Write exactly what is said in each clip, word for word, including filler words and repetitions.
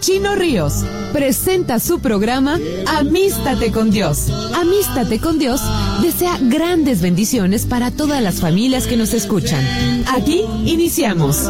Chino Ríos presenta su programa Amístate con Dios. Amístate con Dios desea grandes bendiciones para todas las familias que nos escuchan. Aquí iniciamos.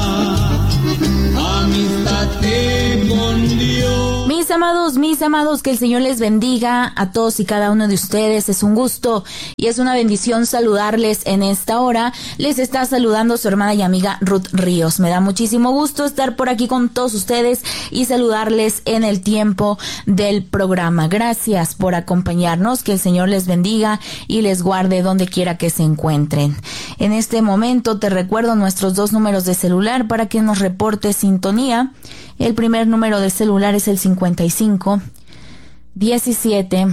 Amístate con Dios. Mis amados, mis amados, que el Señor les bendiga a todos y cada uno de ustedes. Es un gusto y es una bendición saludarles en esta hora. Les está saludando su hermana y amiga Ruth Ríos. Me da muchísimo gusto estar por aquí con todos ustedes y saludarles en el tiempo del programa. Gracias por acompañarnos. Que el Señor les bendiga y les guarde donde quiera que se encuentren. En este momento te recuerdo nuestros dos números de celular para que nos reportes sintonía. El primer número de celular es el cincuenta y cinco, diecisiete,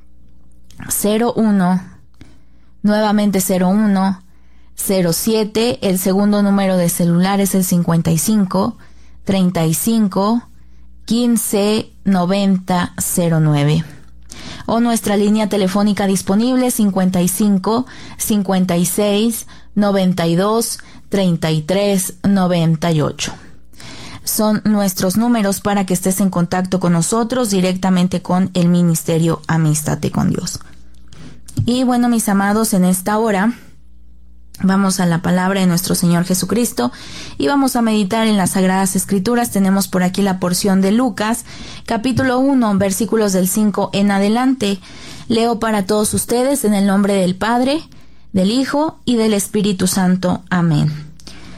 cero uno, nuevamente cero uno, cero siete. El segundo número de celular es el cincuenta y cinco, treinta y cinco, quince, noventa, cero nueve. O nuestra línea telefónica disponible cincuenta y cinco, cincuenta y seis, noventa y dos, treinta y tres, noventa y ocho. Son nuestros números para que estés en contacto con nosotros directamente con el Ministerio Amístate con Dios. Y bueno, mis amados, en esta hora vamos a la palabra de nuestro Señor Jesucristo y vamos a meditar en las Sagradas Escrituras. Tenemos por aquí la porción de Lucas, capítulo uno, versículos del cinco en adelante. Leo para todos ustedes en el nombre del Padre, del Hijo y del Espíritu Santo. Amén.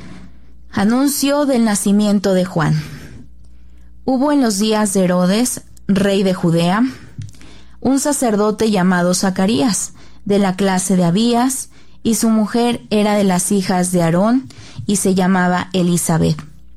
Anuncio del nacimiento de Juan. Hubo en los días de Herodes, rey de Judea, un sacerdote llamado Zacarías, de la clase de Abías, y su mujer era de las hijas de Aarón, y se llamaba Elisabet.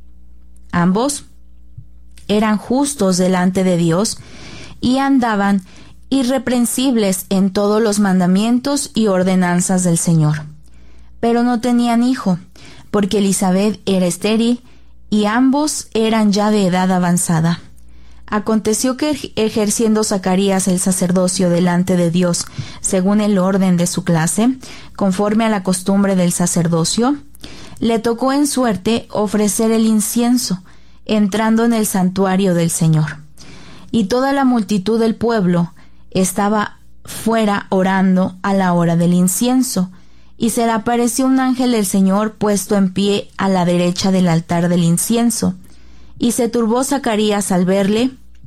Ambos eran justos delante de Dios, y andaban irreprensibles en todos los mandamientos y ordenanzas del Señor. Pero no tenían hijo, porque Elisabet era estéril, y ambos eran ya de edad avanzada. Aconteció que ejerciendo Zacarías el sacerdocio delante de Dios, según el orden de su clase, conforme a la costumbre del sacerdocio, le tocó en suerte ofrecer el incienso, entrando en el santuario del Señor. Y toda la multitud del pueblo estaba fuera orando a la hora del incienso, y se le apareció un ángel del Señor puesto en pie a la derecha del altar del incienso. Y se turbó Zacarías al verle,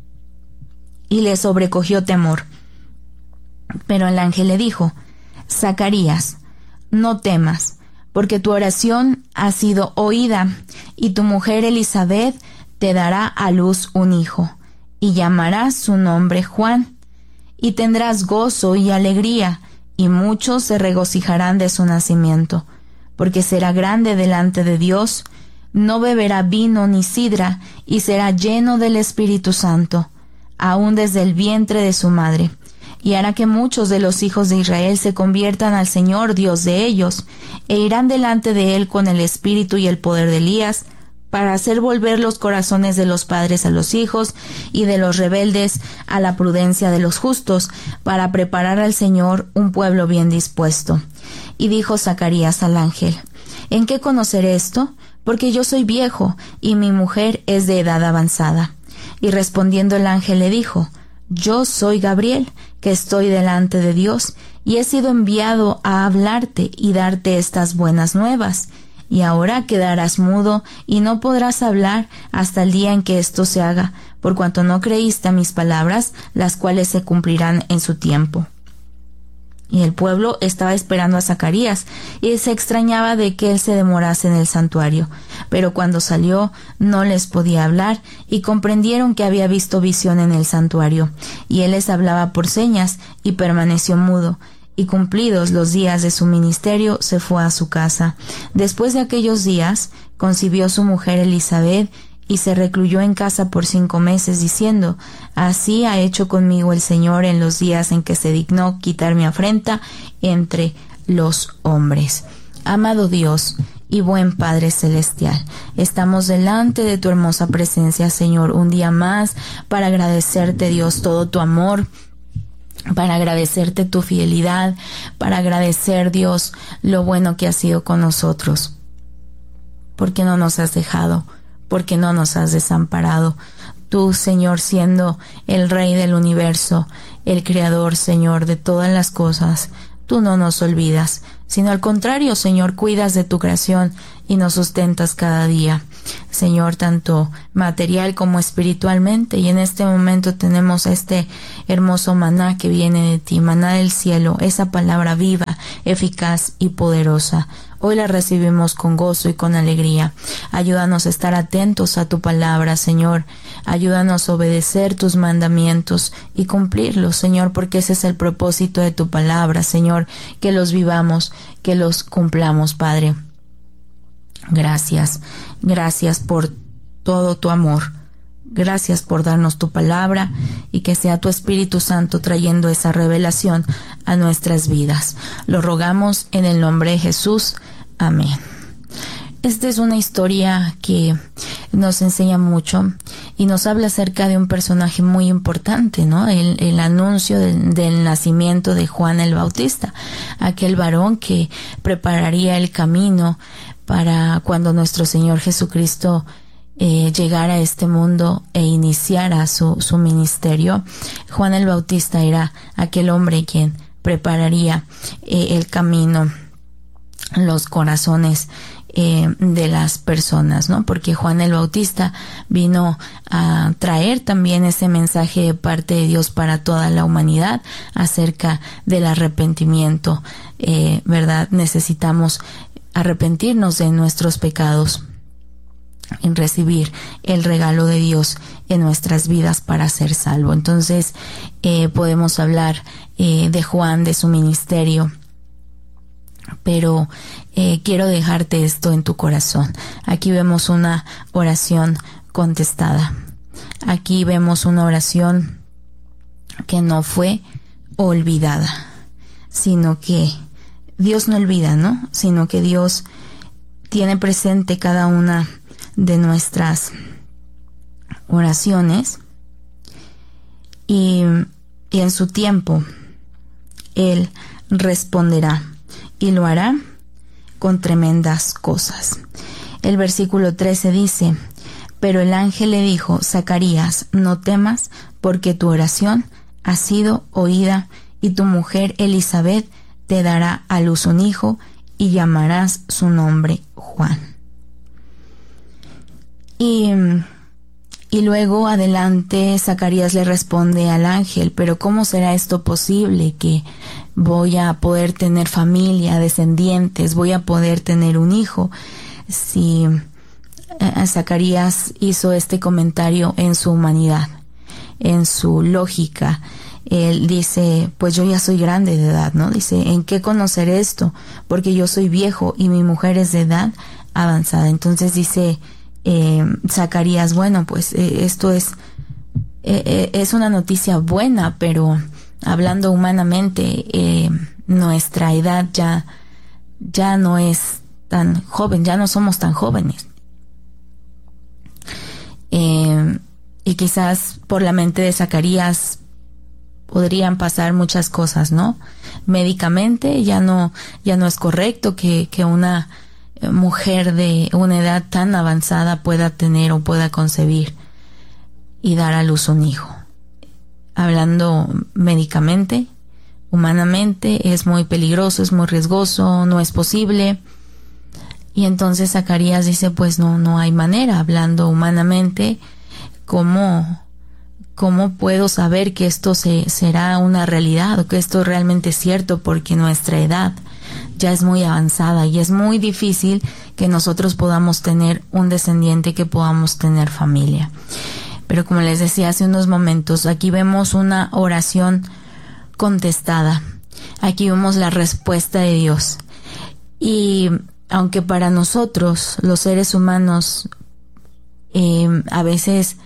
y le sobrecogió temor. Pero el ángel le dijo: Zacarías, no temas, porque tu oración ha sido oída, y tu mujer Elisabet te dará a luz un hijo, y llamarás su nombre Juan, y tendrás gozo y alegría, y muchos se regocijarán de su nacimiento, porque será grande delante de Dios, no beberá vino ni sidra, y será lleno del Espíritu Santo, aún desde el vientre de su madre, y hará que muchos de los hijos de Israel se conviertan al Señor Dios de ellos, e irán delante de él con el espíritu y el poder de Elías, para hacer volver los corazones de los padres a los hijos, y de los rebeldes a la prudencia de los justos, para preparar al Señor un pueblo bien dispuesto. Y dijo Zacarías al ángel: ¿En qué conocer esto? Porque yo soy viejo, y mi mujer es de edad avanzada. Y respondiendo el ángel le dijo: Yo soy Gabriel, que estoy delante de Dios, y he sido enviado a hablarte y darte estas buenas nuevas. Y ahora quedarás mudo y no podrás hablar hasta el día en que esto se haga, por cuanto no creíste a mis palabras, las cuales se cumplirán en su tiempo. Y el pueblo estaba esperando a Zacarías, y se extrañaba de que él se demorase en el santuario. Pero cuando salió, no les podía hablar, y comprendieron que había visto visión en el santuario. Y él les hablaba por señas, y permaneció mudo. Y cumplidos los días de su ministerio, se fue a su casa. Después de aquellos días, concibió su mujer Elisabet, y se recluyó en casa por cinco meses, diciendo: Así ha hecho conmigo el Señor en los días en que se dignó quitar mi afrenta entre los hombres. Amado Dios y buen Padre Celestial, estamos delante de tu hermosa presencia, Señor, un día más para agradecerte, Dios, todo tu amor, para agradecerte tu fidelidad, para agradecer, Dios, lo bueno que has sido con nosotros, porque no nos has dejado, porque no nos has desamparado. Tú, Señor, siendo el Rey del universo, el Creador, Señor, de todas las cosas, tú no nos olvidas, sino al contrario, Señor, cuidas de tu creación y nos sustentas cada día, Señor, tanto material como espiritualmente. Y en este momento tenemos este hermoso maná que viene de ti, maná del cielo, esa palabra viva, eficaz y poderosa. Hoy la recibimos con gozo y con alegría. Ayúdanos a estar atentos a tu palabra, Señor. Ayúdanos a obedecer tus mandamientos y cumplirlos, Señor, porque ese es el propósito de tu palabra, Señor, que los vivamos, que los cumplamos, Padre. Gracias, gracias por todo tu amor. Gracias por darnos tu palabra y que sea tu Espíritu Santo trayendo esa revelación a nuestras vidas. Lo rogamos en el nombre de Jesús. Amén. Esta es una historia que nos enseña mucho y nos habla acerca de un personaje muy importante, ¿no? El, el anuncio del, del nacimiento de Juan el Bautista, aquel varón que prepararía el camino para cuando nuestro Señor Jesucristo eh, llegara a este mundo e iniciara su, su ministerio. Juan el Bautista era aquel hombre quien prepararía eh, el camino, los corazones eh, de las personas, ¿no? Porque Juan el Bautista vino a traer también ese mensaje de parte de Dios para toda la humanidad acerca del arrepentimiento, eh, ¿verdad? Necesitamos arrepentirnos de nuestros pecados, en recibir el regalo de Dios en nuestras vidas para ser salvo. Entonces eh, podemos hablar eh, de Juan, de su ministerio, pero eh, quiero dejarte esto en tu corazón. Aquí vemos una oración contestada. Aquí vemos una oración que no fue olvidada, sino que Dios no olvida, ¿no? Sino que Dios tiene presente cada una de nuestras oraciones y, y en su tiempo Él responderá y lo hará con tremendas cosas. El versículo trece dice: pero el ángel le dijo: Zacarías, no temas, porque tu oración ha sido oída y tu mujer Elizabeth te dará a luz un hijo y llamarás su nombre Juan. Y, y luego adelante Zacarías le responde al ángel: pero ¿cómo será esto posible? Que voy a poder tener familia, descendientes, voy a poder tener un hijo. Si eh, Zacarías hizo este comentario en su humanidad, en su lógica. Él dice: pues yo ya soy grande de edad, ¿no? Dice: ¿en qué conocer esto? Porque yo soy viejo y mi mujer es de edad avanzada. Entonces dice eh, Zacarías: bueno, pues eh, esto es eh, es una noticia buena, pero hablando humanamente, eh, nuestra edad ya ya no es tan joven, ya no somos tan jóvenes. Eh, y quizás por la mente de Zacarías podrían pasar muchas cosas, ¿no? Médicamente ya no, ya no es correcto que, que una mujer de una edad tan avanzada pueda tener o pueda concebir y dar a luz un hijo. Hablando médicamente, humanamente, es muy peligroso, es muy riesgoso, no es posible. Y entonces Zacarías dice: pues no, no hay manera. Hablando humanamente, ¿cómo... ¿Cómo puedo saber que esto se, será una realidad o que esto realmente es cierto? Porque nuestra edad ya es muy avanzada y es muy difícil que nosotros podamos tener un descendiente, que podamos tener familia. Pero como les decía hace unos momentos, aquí vemos una oración contestada. Aquí vemos la respuesta de Dios. Y aunque para nosotros, los seres humanos, eh, a veces...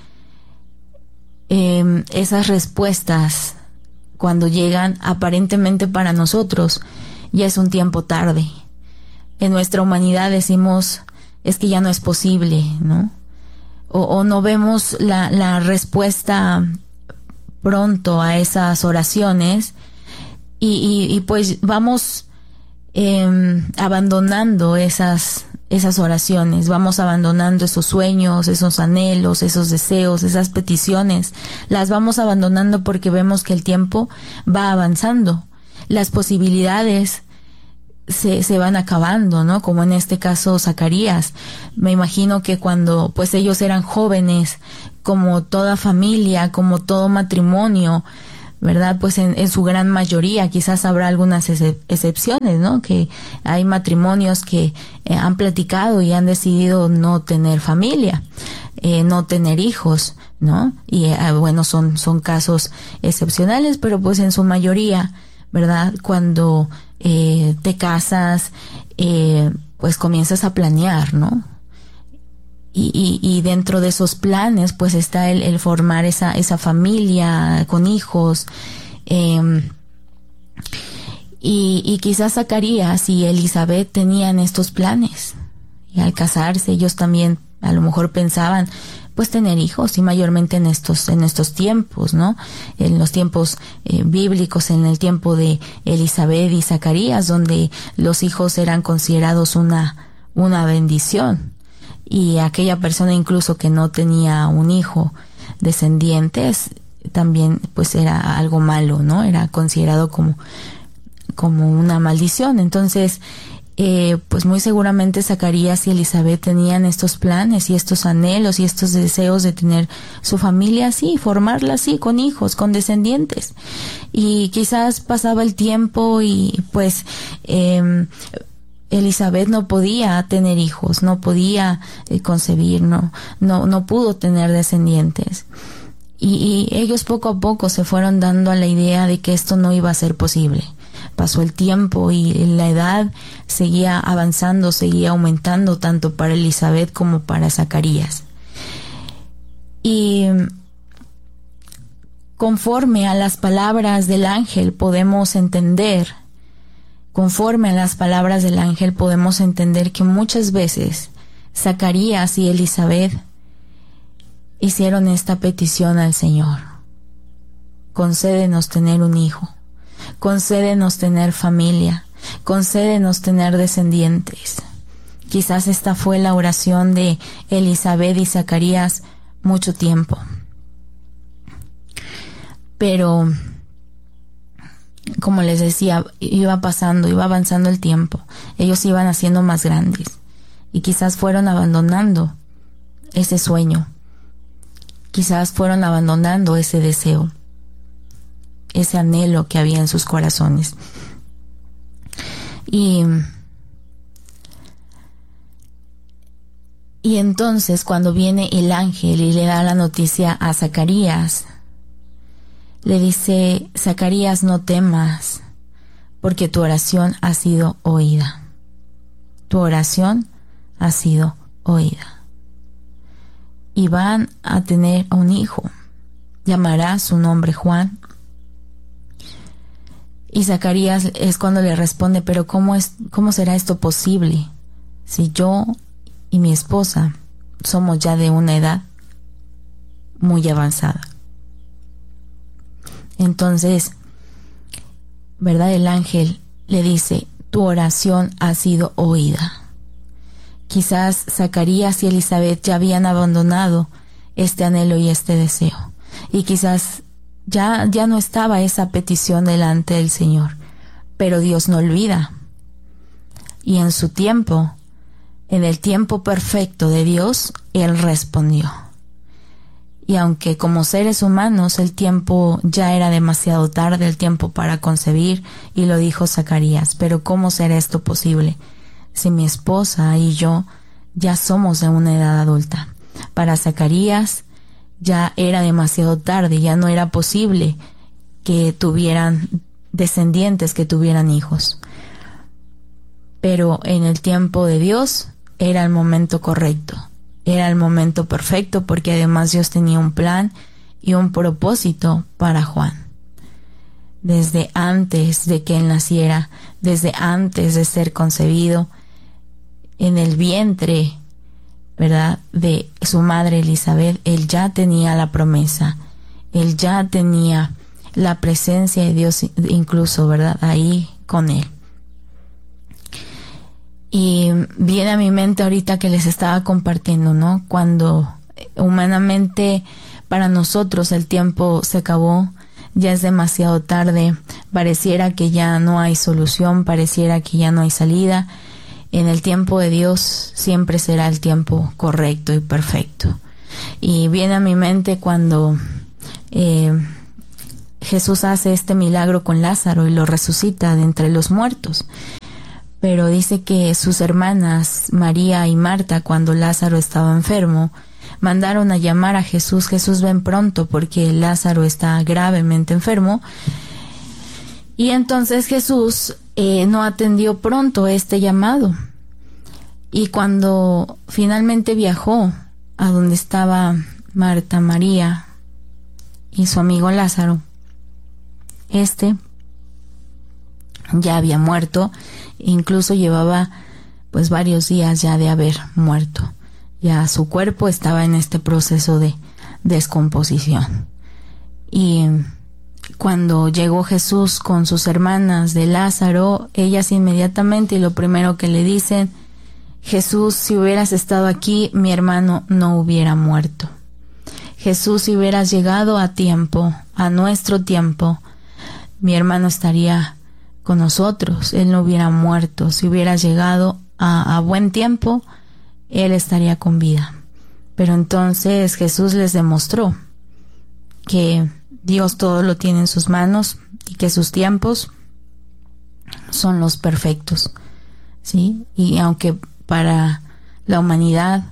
Eh, esas respuestas, cuando llegan aparentemente para nosotros, ya es un tiempo tarde. En nuestra humanidad decimos: es que ya no es posible, ¿no? O, o no vemos la, la respuesta pronto a esas oraciones y, y, y pues vamos eh, abandonando esas, esas oraciones, vamos abandonando esos sueños, esos anhelos, esos deseos, esas peticiones, las vamos abandonando porque vemos que el tiempo va avanzando, las posibilidades se, se van acabando, ¿no? Como en este caso Zacarías. Me imagino que cuando pues ellos eran jóvenes, como toda familia, como todo matrimonio, ¿verdad? Pues en, en su gran mayoría, quizás habrá algunas excep- excepciones, ¿no? Que hay matrimonios que eh, han platicado y han decidido no tener familia, eh, no tener hijos, ¿no? Y eh, bueno, son, son casos excepcionales, pero pues en su mayoría, ¿verdad? Cuando eh, te casas, eh, pues comienzas a planear, ¿no? Y, y, y dentro de esos planes pues está el, el formar esa, esa familia con hijos, eh, y, y quizás Zacarías y Elizabeth tenían estos planes, y al casarse ellos también a lo mejor pensaban pues tener hijos, y mayormente en estos en estos tiempos, ¿no? En los tiempos eh, bíblicos, en el tiempo de Elizabeth y Zacarías, donde los hijos eran considerados una una bendición. Y aquella persona incluso que no tenía un hijo descendientes, también pues era algo malo, ¿no? Era considerado como, como una maldición. Entonces, eh, pues muy seguramente Zacarías y Elizabeth tenían estos planes y estos anhelos y estos deseos de tener su familia así, formarla así, con hijos, con descendientes. Y quizás pasaba el tiempo y pues eh, Elizabeth no podía tener hijos, no podía eh, concebir, no, no, no pudo tener descendientes. Y, y ellos poco a poco se fueron dando a la idea de que esto no iba a ser posible. Pasó el tiempo y la edad seguía avanzando, seguía aumentando tanto para Elizabeth como para Zacarías. Y conforme a las palabras del ángel podemos entender Conforme a las palabras del ángel podemos entender que muchas veces Zacarías y Elizabeth hicieron esta petición al Señor: concédenos tener un hijo, concédenos tener familia, concédenos tener descendientes. Quizás esta fue la oración de Elizabeth y Zacarías mucho tiempo. Pero como les decía, iba pasando, iba avanzando el tiempo. Ellos iban haciendo más grandes y quizás fueron abandonando ese sueño. Quizás fueron abandonando ese deseo, ese anhelo que había en sus corazones. Y, y entonces cuando viene el ángel y le da la noticia a Zacarías, le dice: Zacarías, no temas, porque tu oración ha sido oída. Tu oración ha sido oída. Y van a tener un hijo. Llamará su nombre Juan. Y Zacarías es cuando le responde: pero ¿cómo es, cómo será esto posible si yo y mi esposa somos ya de una edad muy avanzada? Entonces, ¿verdad? El ángel le dice: tu oración ha sido oída. Quizás Zacarías y Elizabeth ya habían abandonado este anhelo y este deseo. Y quizás ya, ya no estaba esa petición delante del Señor. Pero Dios no olvida. Y en su tiempo, en el tiempo perfecto de Dios, Él respondió. Y aunque como seres humanos el tiempo ya era demasiado tarde, el tiempo para concebir, y lo dijo Zacarías: pero ¿cómo será esto posible si mi esposa y yo ya somos de una edad adulta? Para Zacarías ya era demasiado tarde, ya no era posible que tuvieran descendientes, que tuvieran hijos. Pero en el tiempo de Dios era el momento correcto. Era el momento perfecto, porque además Dios tenía un plan y un propósito para Juan. Desde antes de que él naciera, desde antes de ser concebido, en el vientre, ¿verdad?, de su madre Elizabeth, él ya tenía la promesa. Él ya tenía la presencia de Dios incluso, ¿verdad?, ahí con él. Y viene a mi mente ahorita que les estaba compartiendo, ¿no? Cuando humanamente para nosotros el tiempo se acabó, ya es demasiado tarde, pareciera que ya no hay solución, pareciera que ya no hay salida. En el tiempo de Dios siempre será el tiempo correcto y perfecto. Y viene a mi mente cuando eh, Jesús hace este milagro con Lázaro y lo resucita de entre los muertos. Pero dice que sus hermanas María y Marta, cuando Lázaro estaba enfermo, mandaron a llamar a Jesús. Jesús, ven pronto porque Lázaro está gravemente enfermo. Y entonces Jesús eh, no atendió pronto este llamado. Y cuando finalmente viajó a donde estaba Marta, María y su amigo Lázaro, este ya había muerto, incluso llevaba pues varios días ya de haber muerto. Ya su cuerpo estaba en este proceso de descomposición. Y cuando llegó Jesús con sus hermanas de Lázaro, ellas inmediatamente lo primero que le dicen: Jesús, si hubieras estado aquí, mi hermano no hubiera muerto. Jesús, si hubieras llegado a tiempo, a nuestro tiempo, mi hermano estaría con nosotros, él no hubiera muerto. Si hubieras llegado a, a buen tiempo, él estaría con vida. Pero entonces Jesús les demostró que Dios todo lo tiene en sus manos y que sus tiempos son los perfectos, ¿sí? Y aunque para la humanidad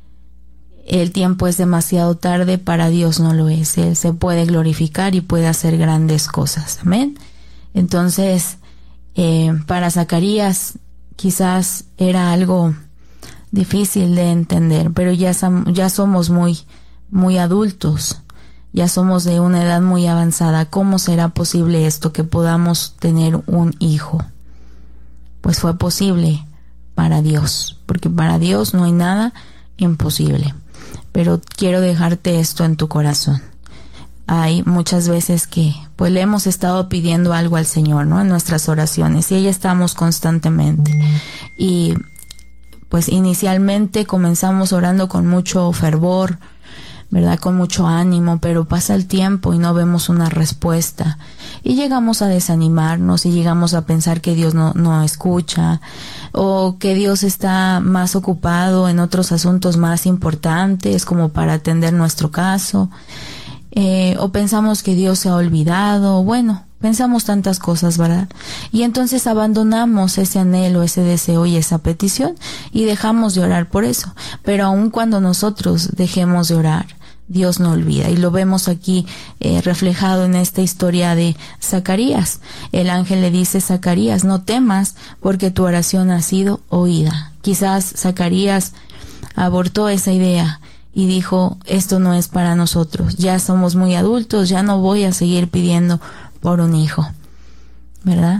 el tiempo es demasiado tarde, para Dios no lo es. Él se puede glorificar y puede hacer grandes cosas. Amén. Entonces, eh, para Zacarías quizás era algo difícil de entender, pero ya, ya somos muy, muy adultos, ya somos de una edad muy avanzada. ¿Cómo será posible esto, que podamos tener un hijo? Pues fue posible para Dios, porque para Dios no hay nada imposible. Pero quiero dejarte esto en tu corazón. Hay muchas veces que pues le hemos estado pidiendo algo al Señor, ¿no? En nuestras oraciones, y ahí estamos constantemente. Y pues inicialmente comenzamos orando con mucho fervor, ¿verdad? Con mucho ánimo, pero pasa el tiempo y no vemos una respuesta. Y llegamos a desanimarnos y llegamos a pensar que Dios no, no escucha, o que Dios está más ocupado en otros asuntos más importantes como para atender nuestro caso. Eh, o pensamos que Dios se ha olvidado. Bueno, pensamos tantas cosas, ¿verdad? Y entonces abandonamos ese anhelo, ese deseo y esa petición y dejamos de orar por eso. Pero aun cuando nosotros dejemos de orar, Dios no olvida. Y lo vemos aquí eh, reflejado en esta historia de Zacarías. El ángel le dice: Zacarías, no temas, porque tu oración ha sido oída. Quizás Zacarías abortó esa idea y dijo: esto no es para nosotros, ya somos muy adultos, ya no voy a seguir pidiendo por un hijo, ¿verdad?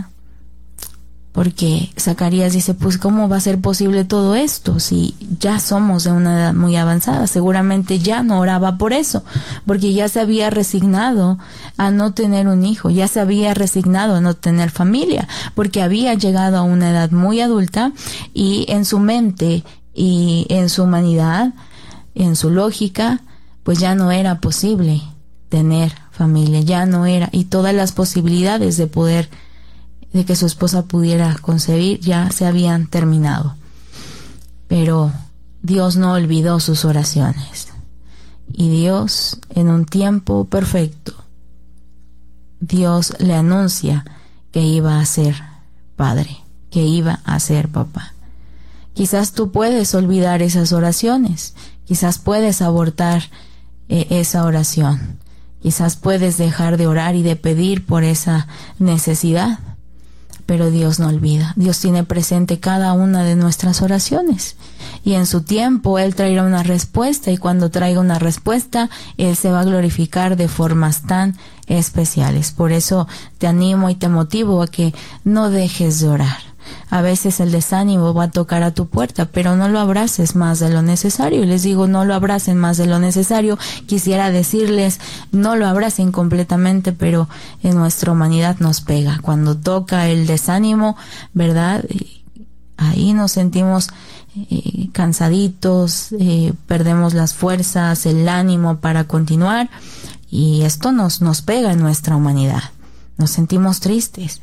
Porque Zacarías dice: pues ¿cómo va a ser posible todo esto si ya somos de una edad muy avanzada? Seguramente ya no oraba por eso, porque ya se había resignado a no tener un hijo, ya se había resignado a no tener familia, porque había llegado a una edad muy adulta y en su mente y en su humanidad, en su lógica, pues ya no era posible tener familia, ya no era, y todas las posibilidades de poder, de que su esposa pudiera concebir, ya se habían terminado. Pero Dios no olvidó sus oraciones, y Dios, en un tiempo perfecto, Dios le anuncia que iba a ser padre, que iba a ser papá. Quizás tú puedes olvidar esas oraciones, quizás puedes abortar eh, esa oración, quizás puedes dejar de orar y de pedir por esa necesidad, pero Dios no olvida. Dios tiene presente cada una de nuestras oraciones, y en su tiempo Él traerá una respuesta, y cuando traiga una respuesta, Él se va a glorificar de formas tan especiales. Por eso te animo y te motivo a que no dejes de orar. A veces el desánimo va a tocar a tu puerta, pero no lo abraces más de lo necesario. Y les digo, no lo abracen más de lo necesario. Quisiera decirles, no lo abracen completamente, pero en nuestra humanidad nos pega. Cuando toca el desánimo, ¿verdad? Ahí nos sentimos eh, cansaditos, eh, perdemos las fuerzas, el ánimo para continuar, y esto nos, nos pega en nuestra humanidad. Nos sentimos tristes,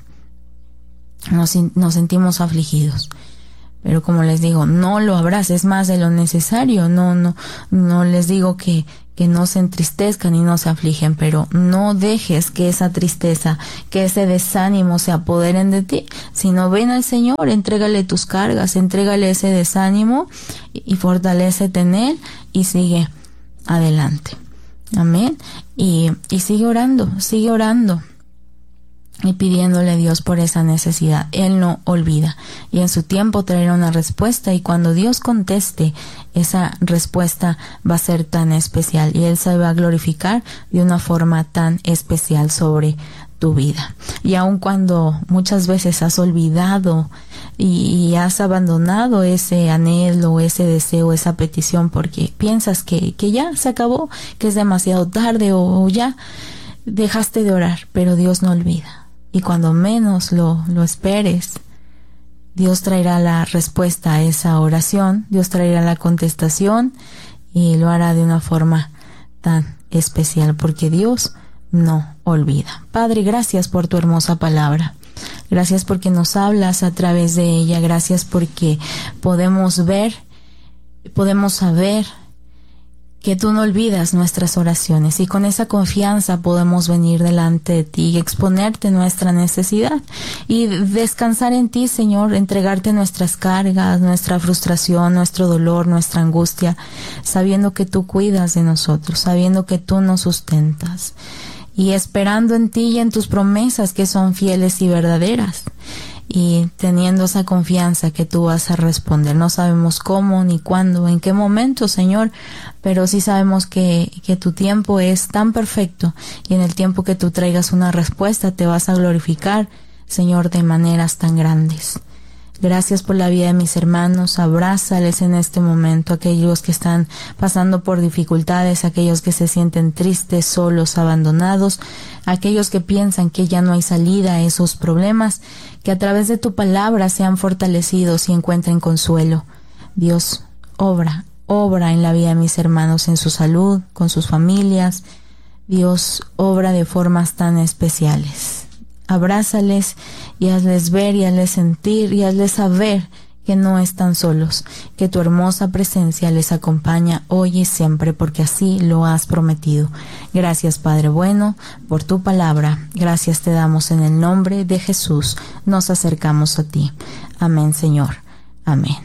nos, nos sentimos afligidos. Pero como les digo, no lo abraces más de lo necesario. No, no, no les digo que, que no se entristezcan y no se afligen, pero no dejes que esa tristeza, que ese desánimo se apoderen de ti, sino ven al Señor, entrégale tus cargas, entrégale ese desánimo y, y fortalécete en Él y sigue adelante. Amén. Y, y sigue orando, sigue orando. Y pidiéndole a Dios por esa necesidad. Él no olvida, y en su tiempo traerá una respuesta, y cuando Dios conteste, esa respuesta va a ser tan especial y Él se va a glorificar de una forma tan especial sobre tu vida. Y aun cuando muchas veces has olvidado y, y has abandonado ese anhelo, ese deseo, esa petición, porque piensas que, que ya se acabó, que es demasiado tarde, o, o ya dejaste de orar, pero Dios no olvida. Y cuando menos lo, lo esperes, Dios traerá la respuesta a esa oración, Dios traerá la contestación, y lo hará de una forma tan especial, porque Dios no olvida. Padre, gracias por tu hermosa palabra. Gracias porque nos hablas a través de ella. Gracias porque podemos ver, podemos saber que tú no olvidas nuestras oraciones, y con esa confianza podemos venir delante de ti y exponerte nuestra necesidad y descansar en ti, Señor, entregarte nuestras cargas, nuestra frustración, nuestro dolor, nuestra angustia, sabiendo que tú cuidas de nosotros, sabiendo que tú nos sustentas, y esperando en ti y en tus promesas, que son fieles y verdaderas, y teniendo esa confianza que tú vas a responder. No sabemos cómo, ni cuándo, en qué momento, Señor, pero sí sabemos que, que tu tiempo es tan perfecto, y en el tiempo que tú traigas una respuesta te vas a glorificar, Señor, de maneras tan grandes. Gracias por la vida de mis hermanos. Abrázales en este momento, aquellos que están pasando por dificultades, aquellos que se sienten tristes, solos, abandonados, aquellos que piensan que ya no hay salida a esos problemas, que a través de tu palabra sean fortalecidos y encuentren consuelo. Dios, obra, obra en la vida de mis hermanos, en su salud, con sus familias. Dios, obra de formas tan especiales. Abrázales y hazles ver y hazles sentir y hazles saber que no están solos, que tu hermosa presencia les acompaña hoy y siempre, porque así lo has prometido. Gracias, Padre bueno, por tu palabra. Gracias te damos en el nombre de Jesús. Nos acercamos a ti. Amén, Señor. Amén.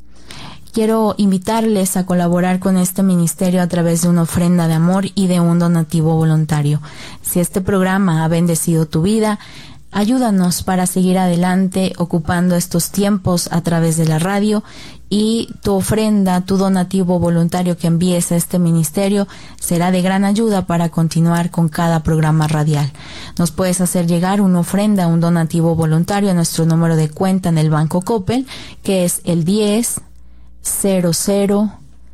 Quiero invitarles a colaborar con este ministerio a través de una ofrenda de amor y de un donativo voluntario. Si este programa ha bendecido tu vida, ayúdanos para seguir adelante ocupando estos tiempos a través de la radio, y tu ofrenda, tu donativo voluntario que envíes a este ministerio será de gran ayuda para continuar con cada programa radial. Nos puedes hacer llegar una ofrenda, un donativo voluntario a nuestro número de cuenta en el Banco Coppel, que es el diez cero cero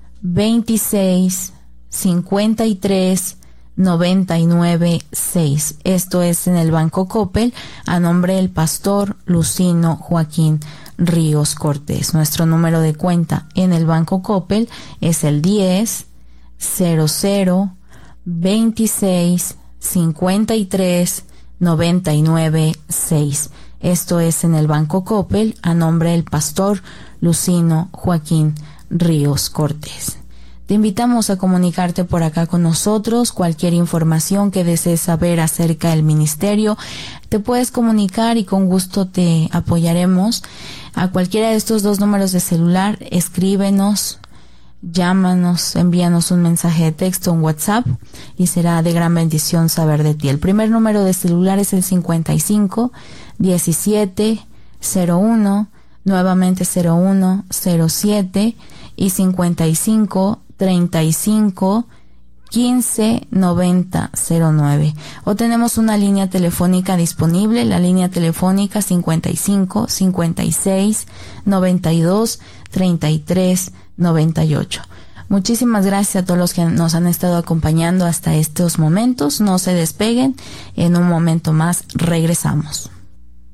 veintiséis cincuenta y tres noventa y nueve seis. Esto es en el Banco Coppel, a nombre del pastor Lucino Joaquín Ríos Cortés. Nuestro número de cuenta en el Banco Coppel es el diez cero cero veintiséis cincuenta y tres noventa y nueve seis. Esto es en el Banco Coppel, a nombre del pastor Lucino Joaquín Ríos Cortés. Te invitamos a comunicarte por acá con nosotros. Cualquier información que desees saber acerca del ministerio, te puedes comunicar y con gusto te apoyaremos. A cualquiera de estos dos números de celular, escríbenos, llámanos, envíanos un mensaje de texto, un WhatsApp, y será de gran bendición saber de ti. El primer número de celular es el cincuenta y cinco diecisiete cero uno, nuevamente cero uno cero siete, y cincuenta y cinco treinta y cinco quince noventa cero nueve. O tenemos una línea telefónica disponible, la línea telefónica cincuenta y cinco cincuenta y seis noventa y dos treinta y tres noventa y ocho. Muchísimas gracias a todos los que nos han estado acompañando hasta estos momentos. No se despeguen, en un momento más regresamos.